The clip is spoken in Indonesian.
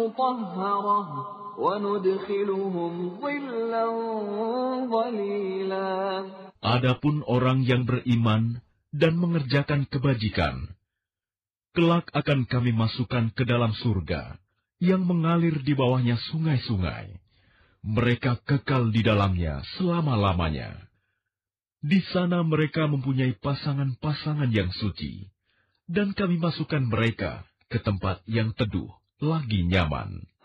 مطهرة وندخلهم ظلا ظليلا. Adapun orang yang beriman dan mengerjakan kebajikan, kelak akan kami masukkan ke dalam surga yang mengalir di bawahnya sungai-sungai. Mereka kekal di dalamnya selama-lamanya. Di sana mereka mempunyai pasangan-pasangan yang suci, dan kami masukkan mereka ke tempat yang teduh lagi nyaman.